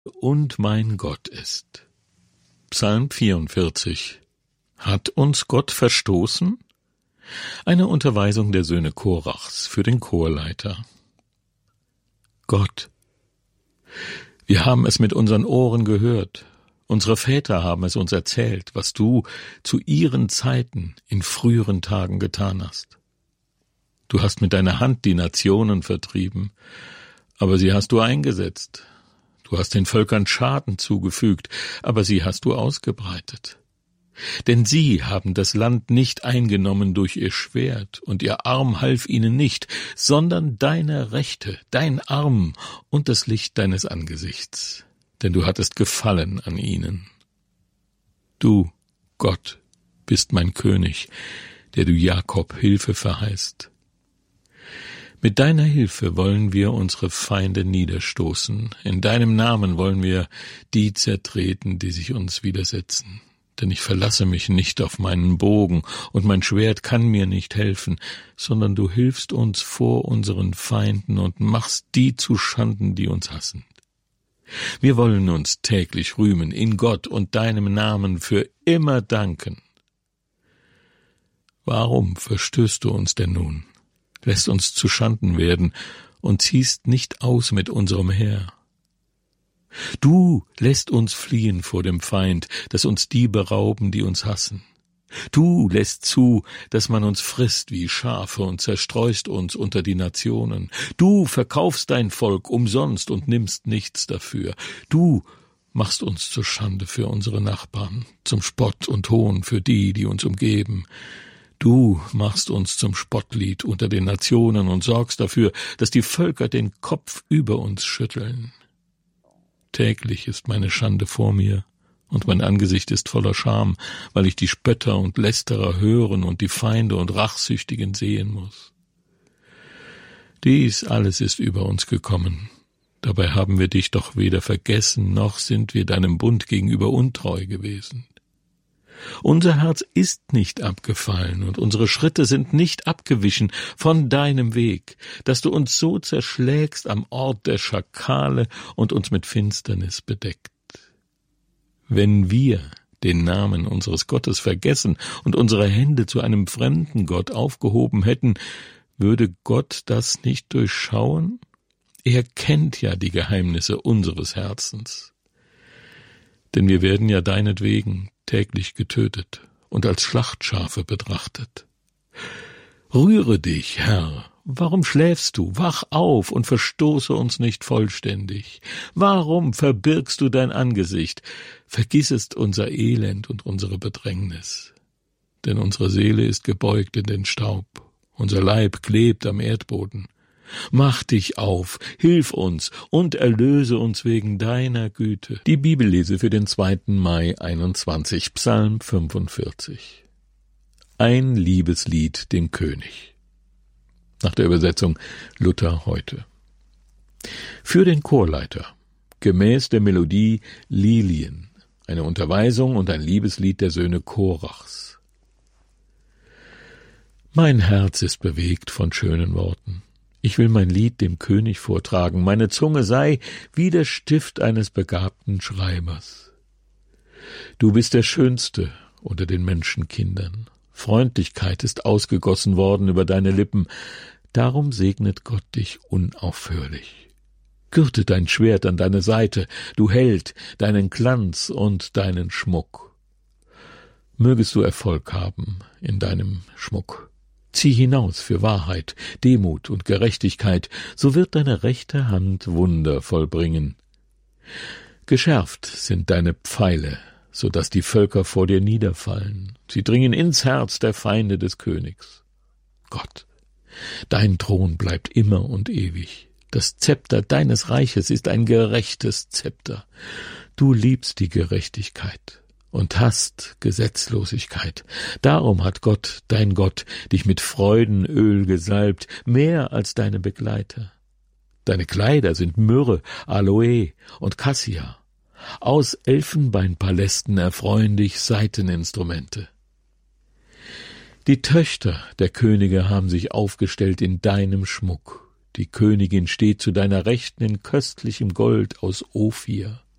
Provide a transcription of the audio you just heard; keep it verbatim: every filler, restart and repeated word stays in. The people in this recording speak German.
und mein Gott ist. Psalm vierundvierzig. Hat uns Gott verstoßen? Eine Unterweisung der Söhne Korachs für den Chorleiter. Gott, wir haben es mit unseren Ohren gehört. Unsere Väter haben es uns erzählt, was du zu ihren Zeiten in früheren Tagen getan hast. Du hast mit deiner Hand die Nationen vertrieben, aber sie hast du eingesetzt. Du hast den Völkern Schaden zugefügt, aber sie hast du ausgebreitet. Denn sie haben das Land nicht eingenommen durch ihr Schwert, und ihr Arm half ihnen nicht, sondern deine Rechte, dein Arm und das Licht deines Angesichts. Denn du hattest Gefallen an ihnen. Du, Gott, bist mein König, der du Jakob Hilfe verheißt. Mit deiner Hilfe wollen wir unsere Feinde niederstoßen. In deinem Namen wollen wir die zertreten, die sich uns widersetzen. Denn ich verlasse mich nicht auf meinen Bogen, und mein Schwert kann mir nicht helfen, sondern du hilfst uns vor unseren Feinden und machst die zu Schanden, die uns hassen. Wir wollen uns täglich rühmen, in Gott und deinem Namen für immer danken. Warum verstößt du uns denn nun, lässt uns zu Schanden werden und ziehst nicht aus mit unserem Heer? Du lässt uns fliehen vor dem Feind, dass uns die berauben, die uns hassen. Du lässt zu, dass man uns frisst wie Schafe und zerstreust uns unter die Nationen. Du verkaufst dein Volk umsonst und nimmst nichts dafür. Du machst uns zur Schande für unsere Nachbarn, zum Spott und Hohn für die, die uns umgeben. Du machst uns zum Spottlied unter den Nationen und sorgst dafür, dass die Völker den Kopf über uns schütteln. Täglich ist meine Schande vor mir, und mein Angesicht ist voller Scham, weil ich die Spötter und Lästerer hören und die Feinde und Rachsüchtigen sehen muss. Dies alles ist über uns gekommen. Dabei haben wir dich doch weder vergessen, noch sind wir deinem Bund gegenüber untreu gewesen. Unser Herz ist nicht abgefallen und unsere Schritte sind nicht abgewichen von deinem Weg, dass du uns so zerschlägst am Ort der Schakale und uns mit Finsternis bedeckt. Wenn wir den Namen unseres Gottes vergessen und unsere Hände zu einem fremden Gott aufgehoben hätten, würde Gott das nicht durchschauen? Er kennt ja die Geheimnisse unseres Herzens. Denn wir werden ja deinetwegen täglich getötet und als Schlachtschafe betrachtet. Rühre dich, Herr, warum schläfst du? Wach auf und verstoße uns nicht vollständig. Warum verbirgst du dein Angesicht? Vergissest unser Elend und unsere Bedrängnis. Denn unsere Seele ist gebeugt in den Staub, unser Leib klebt am Erdboden. Mach dich auf, hilf uns und erlöse uns wegen deiner Güte. Die Bibellese für den zweiten Mai einundzwanzig, Psalm fünfundvierzig. Ein Liebeslied dem König. Nach der Übersetzung Luther heute. Für den Chorleiter, gemäß der Melodie Lilien, eine Unterweisung und ein Liebeslied der Söhne Korachs. Mein Herz ist bewegt von schönen Worten. Ich will mein Lied dem König vortragen, meine Zunge sei wie der Stift eines begabten Schreibers. Du bist der Schönste unter den Menschenkindern. Freundlichkeit ist ausgegossen worden über deine Lippen, darum segnet Gott dich unaufhörlich. Gürte dein Schwert an deine Seite, du Held, deinen Glanz und deinen Schmuck. Mögest du Erfolg haben in deinem Schmuck. Zieh hinaus für Wahrheit, Demut und Gerechtigkeit, so wird deine rechte Hand Wunder vollbringen. Geschärft sind deine Pfeile, so dass die Völker vor dir niederfallen. Sie dringen ins Herz der Feinde des Königs. Gott, dein Thron bleibt immer und ewig. Das Zepter deines Reiches ist ein gerechtes Zepter. Du liebst die Gerechtigkeit und hast Gesetzlosigkeit. Darum hat Gott, dein Gott, dich mit Freudenöl gesalbt, mehr als deine Begleiter. Deine Kleider sind Myrrhe, Aloe und Cassia. Aus Elfenbeinpalästen erfreuen dich Saiteninstrumente. Die Töchter der Könige haben sich aufgestellt in deinem Schmuck. Die Königin steht zu deiner Rechten in köstlichem Gold aus Ophir.